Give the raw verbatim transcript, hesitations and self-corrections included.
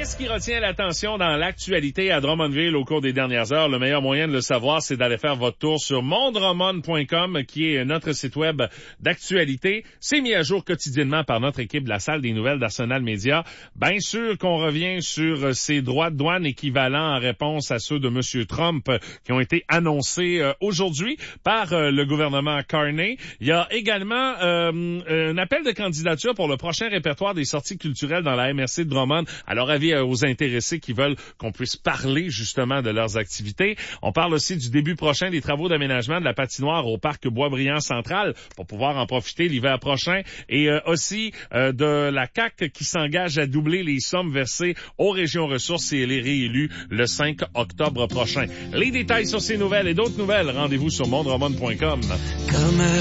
Qu'est-ce qui retient l'attention dans l'actualité à Drummondville au cours des dernières heures? Le meilleur moyen de le savoir, c'est d'aller faire votre tour sur mon drummond point com, qui est notre site web d'actualité. C'est mis à jour quotidiennement par notre équipe de la salle des nouvelles d'Arsenal Média. Bien sûr qu'on revient sur ces droits de douane équivalents en réponse à ceux de M. Trump qui ont été annoncés euh, aujourd'hui par euh, le gouvernement Carney. Il y a également euh, un appel de candidature pour le prochain répertoire des sorties culturelles dans la M R C de Drummond. Alors, avis aux intéressés qui veulent qu'on puisse parler justement de leurs activités. On parle aussi du début prochain des travaux d'aménagement de la patinoire au parc Boisbriand Central pour pouvoir en profiter l'hiver prochain. Et euh, aussi euh, de la C A Q qui s'engage à doubler les sommes versées aux régions ressources si elle est réélue le cinq octobre prochain. Les détails sur ces nouvelles et d'autres nouvelles, rendez-vous sur mon drummond point com.